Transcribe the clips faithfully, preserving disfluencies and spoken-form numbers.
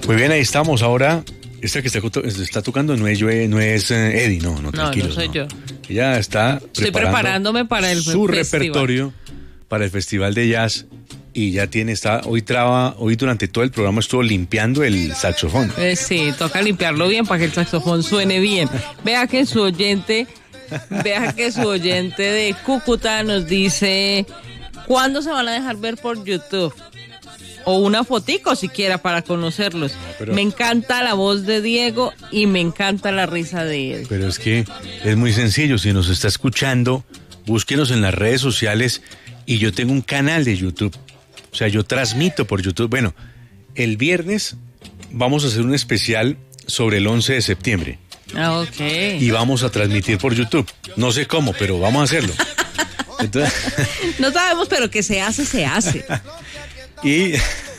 Muy bien, ahí estamos. Ahora, esta que está, está tocando no es, yo, no es eh, Eddie, no, no, tranquilo. No, no soy no. yo. Ella está Estoy preparándome para el su festival. repertorio para el Festival de Jazz y ya tiene, está, hoy traba, hoy durante todo el programa estuvo limpiando el saxofón. Eh, sí, toca limpiarlo bien para que el saxofón suene bien. Vea que su oyente, vea que su oyente de Cúcuta nos dice, ¿cuándo se van a dejar ver por YouTube? O una fotico siquiera para conocerlos. No, pero, me encanta la voz de Diego y me encanta la risa de él. Pero es que es muy sencillo, si nos está escuchando, búsquenos en las redes sociales y yo tengo un canal de YouTube. O sea, yo transmito por YouTube. Bueno, el viernes vamos a hacer un especial sobre el once de septiembre. Ah, ok. Y vamos a transmitir por YouTube. No sé cómo, pero vamos a hacerlo. Entonces... no sabemos, pero que se hace, se hace. Y,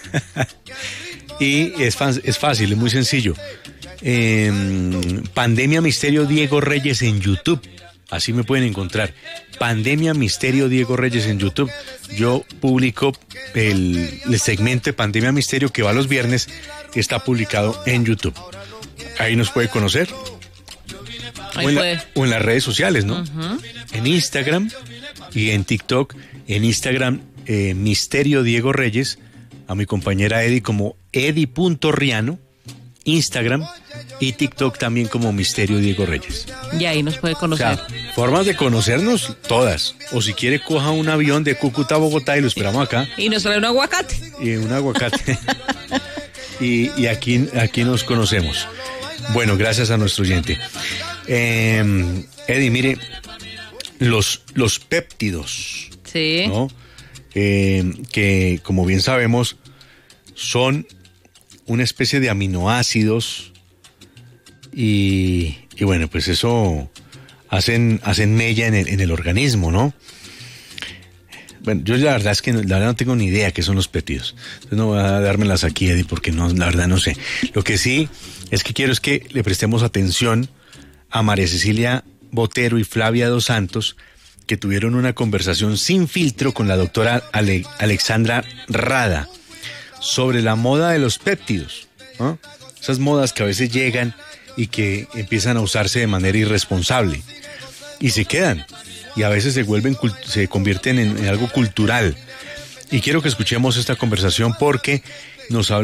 y es, es fácil, es muy sencillo. Eh, Pandemia Misterio Diego Reyes en YouTube. Así me pueden encontrar. Pandemia Misterio Diego Reyes en YouTube. Yo publico el, el segmento de Pandemia Misterio que va los viernes. Está publicado en YouTube. Ahí nos puede conocer. Ahí o, en puede. La, o en las redes sociales, ¿no? Uh-huh. En Instagram y en TikTok. En Instagram, eh, Misterio Diego Reyes. A mi compañera Eddie como Eddie.Riano. Instagram y TikTok también como Misterio Diego Reyes. Y ahí nos puede conocer. O sea, formas de conocernos todas. O si quiere, coja un avión de Cúcuta a Bogotá y lo esperamos acá. Y nos trae un aguacate. Y un aguacate. y y aquí, aquí nos conocemos. Bueno, gracias a nuestro oyente. Eh, Eddie, mire, los, los péptidos. Sí. ¿No? Eh, que, como bien sabemos, son una especie de aminoácidos y, y bueno, pues eso hacen, hacen mella en el, en el organismo, ¿no? Bueno, yo la verdad es que no, la verdad no tengo ni idea qué son los péptidos. Entonces no voy a dármelas aquí, Eddie, porque no, la verdad no sé. Lo que sí es que quiero es que le prestemos atención a María Cecilia Botero y Flavia Dos Santos, que tuvieron una conversación sin filtro con la doctora Ale, Alexandra Rada sobre la moda de los péptidos, ¿no? Esas modas que a veces llegan y que empiezan a usarse de manera irresponsable y se quedan y a veces se vuelven, se convierten en, en algo cultural. Y quiero que escuchemos esta conversación porque nos habla